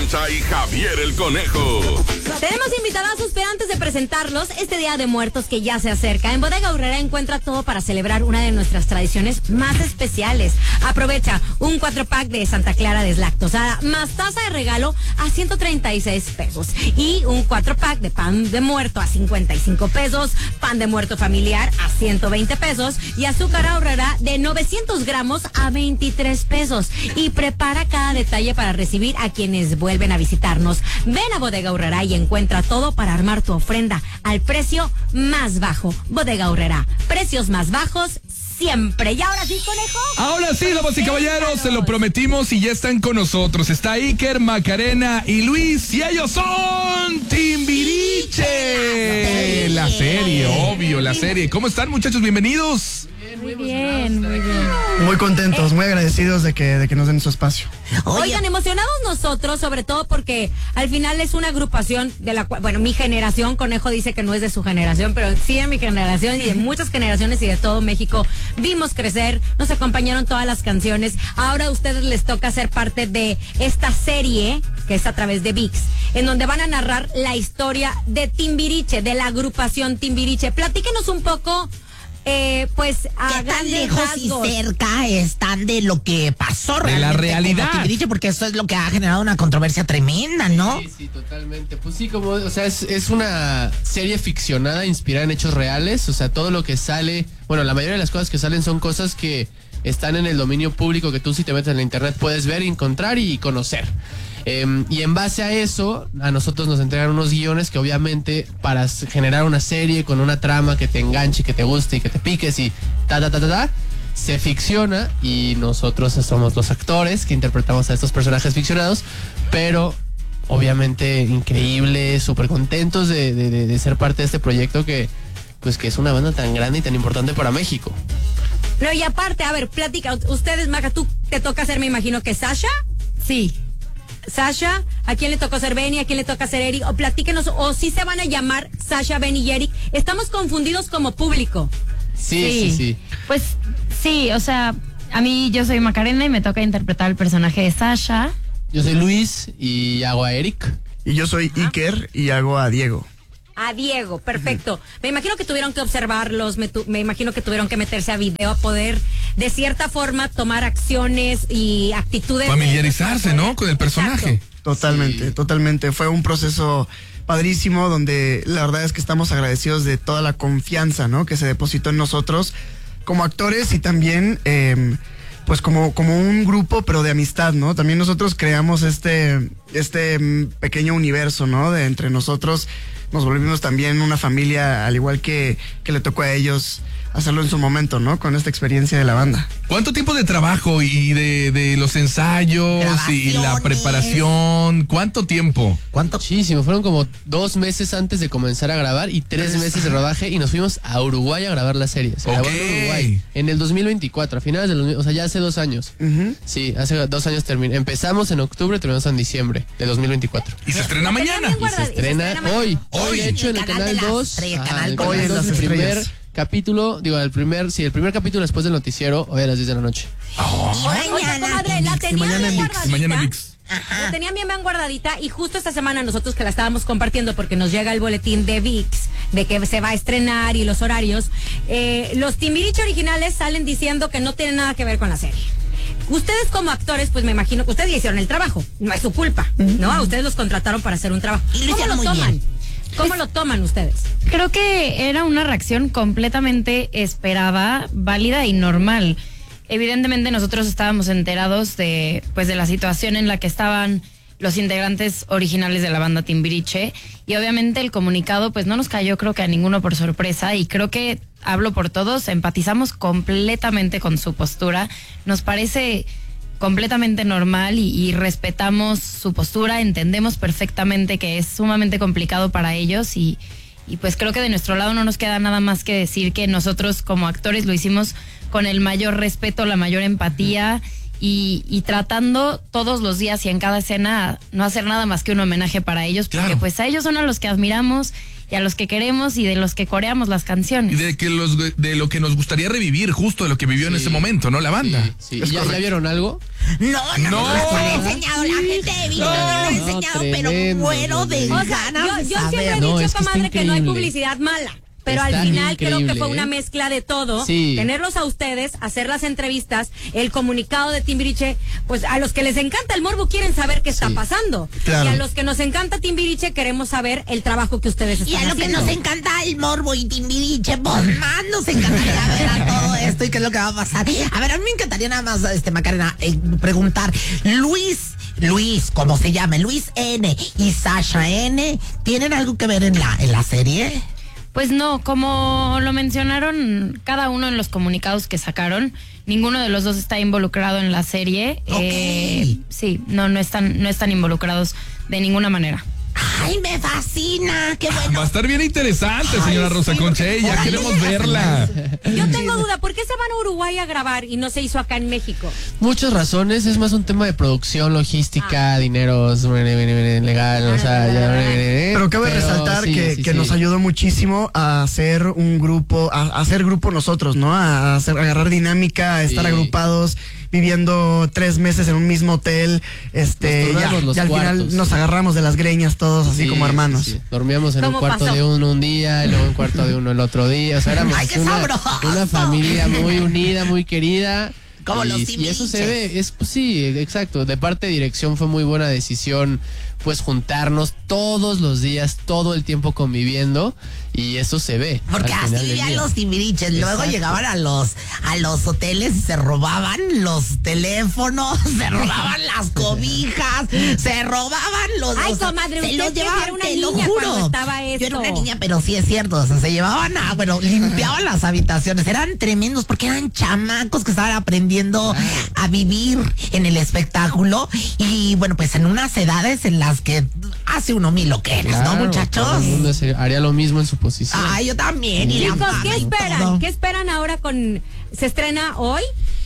Concha y Javier el Conejo. Tenemos invitadazos, pero antes de presentarlos, este Día de Muertos que ya se acerca, en Bodega Aurrera encuentra todo para celebrar una de nuestras tradiciones más especiales. Aprovecha un 4-pack de Santa Clara deslactosada más taza de regalo a 136 pesos y un 4-pack de pan de muerto a 55 pesos, pan de muerto familiar a 120 pesos y azúcar Aurrera de 900 gramos a 23 pesos. Y prepara cada detalle para recibir a quienes vuelven a visitarnos. Ven a Bodega Aurrera y encuentra todo para armar tu ofrenda al precio más bajo. Bodega Aurrera, precios más bajos siempre. Y ahora sí, Conejo. Ahora sí, damas y caballeros, se lo prometimos y ya están con nosotros. Está Iker, Macarena y Luis y ellos son Timbiriche. La serie, obvio, la serie. ¿Cómo están, muchachos? Bienvenidos. Muy bien. Muy contentos, muy agradecidos de que nos den su espacio. Oigan, emocionados nosotros, sobre todo porque al final es una agrupación de la cual, bueno, mi generación, Conejo dice que no es de su generación, pero sí de mi generación y de muchas generaciones y de todo México vimos crecer, nos acompañaron todas las canciones. Ahora a ustedes les toca ser parte de esta serie que es a través de ViX, en donde van a narrar la historia de Timbiriche, de la agrupación Timbiriche. Platíquenos un poco. Pues a ¿qué tan lejos rasgos y cerca están de lo que pasó realmente? De la realidad. Como Timbiriche, porque eso es lo que ha generado una controversia tremenda, ¿no? Sí, totalmente. Pues sí, como, o sea, es una serie ficcionada inspirada en hechos reales. O sea, todo lo que sale, bueno, la mayoría de las cosas que salen son cosas que están en el dominio público, que tú si te metes en la internet puedes ver, encontrar y conocer. Y en base a eso, a nosotros nos entregan unos guiones que obviamente para generar una serie con una trama que te enganche, que te guste y que te piques y se ficciona y nosotros somos los actores que interpretamos a estos personajes ficcionados, pero obviamente increíble, súper contentos de ser parte de este proyecto que es una banda tan grande y tan importante para México. No, y aparte, a ver, platica, ustedes, Maca, tú te toca ser, me imagino que Sasha. Sí. Sasha, ¿a quién le tocó ser Benny? ¿A quién le toca ser Eric? O platíquenos, o si se van a llamar Sasha, Benny y Eric. Estamos confundidos como público. Sí. Pues sí, o sea, a mí yo soy Macarena y me toca interpretar el personaje de Sasha. Yo soy Luis y hago a Eric. Y yo soy Iker y hago a Diego. A Diego, perfecto. Me imagino que tuvieron que observarlos, me imagino que tuvieron que meterse a video a poder, de cierta forma, tomar acciones y actitudes. Familiarizarse, ¿no? Con el personaje. Exacto. Totalmente. Fue un proceso padrísimo donde la verdad es que estamos agradecidos de toda la confianza, ¿no? Que se depositó en nosotros como actores y también, pues como un grupo, pero de amistad, ¿no? También nosotros creamos este pequeño universo, ¿no? De entre nosotros. Nos volvimos también una familia, al igual que le tocó a ellos hacerlo en su momento, ¿no? Con esta experiencia de la banda. ¿Cuánto tiempo de trabajo y de los ensayos y la preparación? ¿Cuánto tiempo? Muchísimo, fueron como 2 meses antes de comenzar a grabar y 3 meses de rodaje y nos fuimos a Uruguay a grabar la serie. Se grabó en Uruguay en el 2024, a finales o sea, ya hace 2 años. Sí, hace 2 años terminó. Empezamos en octubre, terminamos en diciembre de 2024. Y se estrena mañana. Y se estrena hoy. De hecho, en el Canal 2. Hoy en las el primer estrellas. capítulo, el primer capítulo después del noticiero, hoy a las 10 de la noche. Oiga, comadre, la tenían bien guardadita. Mañana ViX. La tenían bien guardadita y justo esta semana nosotros que la estábamos compartiendo porque nos llega el boletín de ViX de que se va a estrenar y los horarios, los Timbiriche originales salen diciendo que no tienen nada que ver con la serie. Ustedes como actores, pues me imagino que ustedes ya hicieron el trabajo, no es su culpa, ¿no? A ustedes los contrataron para hacer un trabajo. ¿Cómo lo toman? ¿Cómo lo toman ustedes? Creo que era una reacción completamente esperada, válida y normal. Evidentemente nosotros estábamos enterados de la situación en la que estaban los integrantes originales de la banda Timbiriche y obviamente el comunicado pues no nos cayó creo que a ninguno por sorpresa y creo que, hablo por todos, empatizamos completamente con su postura. Nos parece completamente normal y respetamos su postura, entendemos perfectamente que es sumamente complicado para ellos y pues creo que de nuestro lado no nos queda nada más que decir que nosotros como actores lo hicimos con el mayor respeto, la mayor empatía y tratando todos los días y en cada escena no hacer nada más que un homenaje para ellos, porque pues a ellos son a los que admiramos y a los que queremos y de los que coreamos las Y canciones. de lo que nos gustaría revivir, justo de lo que vivió en ese momento, ¿no? La banda. Sí. ¿Ya vieron algo? No, No. me lo he enseñado la gente de Vino, me lo he enseñado, pero tremendo, muero de tremendo. O sea, ganas de yo siempre he saber. No, dicho, es que está comadre, que no hay increíble. publicidad mala. Pero Está al final creo que increíble, fue una ¿eh? mezcla de todo. Sí. Tenerlos a ustedes, hacer las entrevistas, el comunicado de Timbiriche, pues a los que les encanta el morbo quieren saber qué está Sí. pasando. Claro. Y a los que nos encanta Timbiriche queremos saber el trabajo que ustedes Y están a lo que haciendo. nos encanta el morbo y Timbiriche, pues más nos encantaría ver a todo esto y qué es lo que va a pasar. A ver, a mí me encantaría nada más, Macarena, preguntar, Luis, ¿cómo se llama? Luis N y Sasha N, ¿tienen algo que ver en la serie? Pues no, como lo mencionaron cada uno en los comunicados que sacaron, ninguno de los dos está involucrado en la serie. Ok. Sí, no están involucrados de ninguna manera. Ay, me fascina, qué bueno. Va a estar bien interesante, señora Ay, Rosa sí, Conche. Ya órale. queremos verla. Yo tengo duda, ¿por qué se van a Uruguay a grabar y no se hizo acá en México? Muchas razones, es más un tema de producción, logística, dineros, legal, o sea, Pero cabe resaltar que nos ayudó muchísimo a hacer un grupo, a hacer grupo nosotros, ¿no? A agarrar dinámica, a estar Sí. agrupados, viviendo 3 meses en un mismo hotel, turnamos los y al final cuartos. nos agarramos de las greñas todos, así como hermanos. Sí. Dormíamos en un ¿Cómo cuarto pasó? de uno un día, y luego en un cuarto de uno el otro día. O sea, éramos Ay, qué sabroso. una familia muy unida, muy querida. Como los y eso se Timbiriches. ve, pues sí, exacto. De parte de dirección fue muy buena decisión, pues juntarnos todos los días, todo el tiempo conviviendo, y eso se ve. Porque al así final del vivían día. los Timbiriches. Luego Exacto. llegaban a los hoteles y se robaban los teléfonos, se robaban las cobijas, se robaban los. Ay, o sea, comadre, se usted los que llevaban, era una te lo niña juro. cuando estaba Yo era esto. una niña, pero sí es cierto. O sea, se llevaban limpiaban las habitaciones. Eran tremendos porque eran chamacos que estaban aprendiendo a vivir en el espectáculo. Y bueno, pues en unas edades en las que hace uno mil loqueras, Claro, ¿no, muchachos? todo el mundo haría lo mismo en su posición. Ay, yo también. Y la Chicos, fama ¿qué y esperan? todo. ¿Qué esperan ahora con... Se estrena hoy,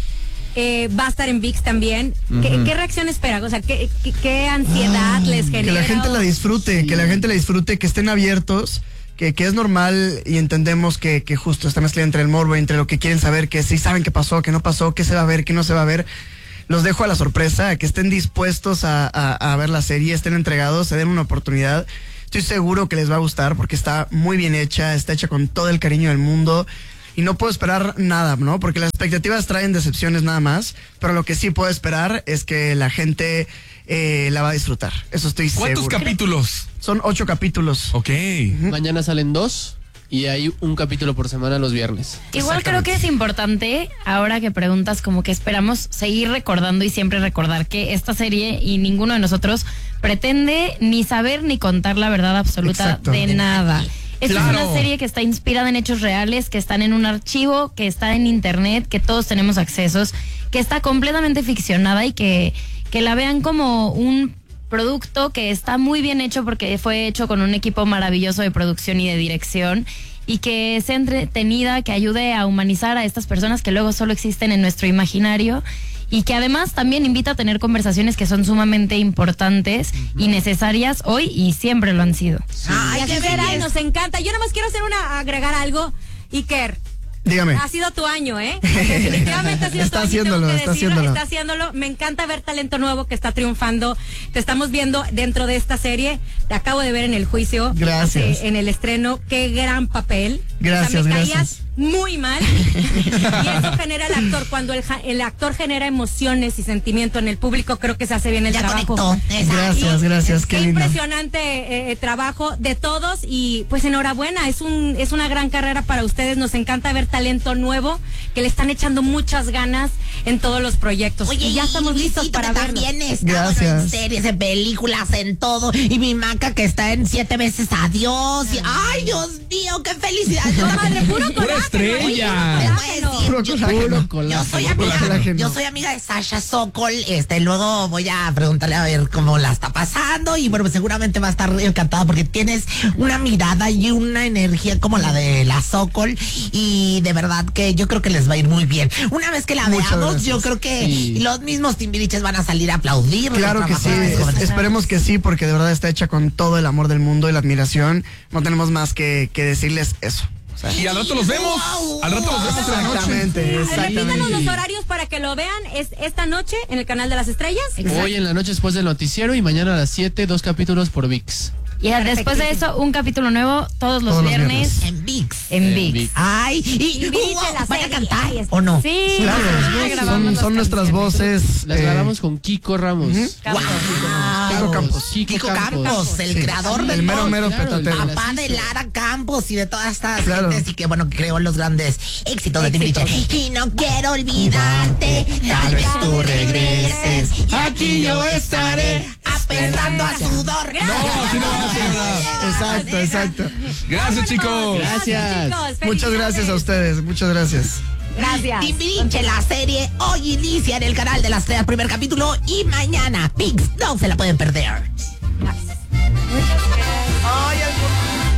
va a estar en ViX también. ¿Qué reacción esperan? O sea, ¿qué ansiedad les genera? Que la gente la disfrute, que la gente la disfrute, que estén abiertos, que es normal y entendemos que justo está mezclada entre el morbo y entre lo que quieren saber, que sí saben qué pasó, qué no pasó, qué se va a ver, qué no se va a ver. Los dejo a la sorpresa, a que estén dispuestos a ver la serie, estén entregados, se den una oportunidad. Estoy seguro que les va a gustar porque está muy bien hecha, está hecha con todo el cariño del mundo. Y no puedo esperar nada, ¿no? Porque las expectativas traen decepciones nada más. Pero lo que sí puedo esperar es que la gente la va a disfrutar. Eso estoy ¿Cuántos seguro. capítulos? Son 8 capítulos. Ok. Mañana salen 2 y hay un capítulo por semana los viernes. Igual creo que es importante, ahora que preguntas, como que esperamos seguir recordando y siempre recordar que esta serie y ninguno de nosotros pretende ni saber ni contar la verdad absoluta Exacto. de nada. Esta Claro. es una serie que está inspirada en hechos reales, que están en un archivo, que está en internet, que todos tenemos accesos, que está completamente ficcionada y que la vean como un producto que está muy bien hecho porque fue hecho con un equipo maravilloso de producción y de dirección, y que sea entretenida, que ayude a humanizar a estas personas que luego solo existen en nuestro imaginario, y que además también invita a tener conversaciones que son sumamente importantes y necesarias hoy y siempre lo han sido. Ay, Y así qué será, y belleza. nos encanta. Yo nada más quiero agregar algo. Iker, Dígame. ha sido tu año, ¿eh? Definitivamente ha sido Está tu año, tengo haciéndolo, que está decirlo, haciéndolo. está haciéndolo. Me encanta ver talento nuevo que está triunfando. Te estamos viendo dentro de esta serie. Te acabo de ver en el juicio. Gracias. En el estreno. Qué gran papel. Gracias, O sea, me gracias. caías muy mal. Y eso genera el actor. Cuando el actor genera emociones y sentimiento en el público, creo que se hace bien el Ya trabajo. conectó. Gracias, gracias, qué Qué lindo. impresionante trabajo de todos, y pues enhorabuena, es una gran carrera para ustedes. Nos encanta ver talento nuevo que le están echando muchas ganas en todos los proyectos. Oye, y ya estamos listos Luisito, para que verlo. también está Gracias. bueno, en series, en películas, en todo. Y mi Maca que está en 7 veces Adiós. Y, ay, Dios mío, qué felicidad. Comadre, puro Pura colágeno. estrella. Oye, Les voy a decir, Puro yo colágeno. soy Puro colágeno. amiga, yo soy amiga de Sasha Sokol. Luego voy a preguntarle a ver cómo la está pasando. Y bueno, pues seguramente va a estar encantada porque tienes una mirada y una energía como la de la Sokol. Y de verdad que yo creo que les va a ir muy bien. Una vez que la Muchas veamos, gracias. yo creo que Sí. los mismos Timbiriches van a salir a aplaudir. Claro que sí, esperemos que sí, porque de verdad está hecha con todo el amor del mundo y la admiración. No tenemos más que decirles eso. O sea, Y al rato los vemos. Al rato los vemos en la noche. exactamente, Repítanos exactamente. los horarios para que lo vean. Es esta noche en el canal de las estrellas. Hoy en la noche después del noticiero y mañana a las 7, 2 capítulos por VIX. Y después de eso, un capítulo nuevo todos los Todos los viernes En VIX. en VIX. Ay, y Timbiriche, la ¿van a serie. cantar Ay, o no? Sí, Claro, grabamos las son nuestras canciones. voces. Las grabamos con Kiko Ramos. Campos. Kiko Campos. Kiko Campos, el creador del el mero mod, mero claro, petatero. el papá de Lara Campos y de todas estas Claro. gentes y que bueno, que creó los grandes éxitos de Timbiriche. Y no quiero olvidarte, tal vez tú regreses. Aquí yo estaré apretando a sudor. No, así no vamos a hacer nada. Exacto, exacto. Gracias, chicos. Gracias. chicos. Muchas Felicidades. gracias a ustedes, muchas gracias. Gracias. Timbiriche, la serie hoy inicia en el canal de las estrellas, primer capítulo, y mañana VIX no se la pueden perder. Gracias.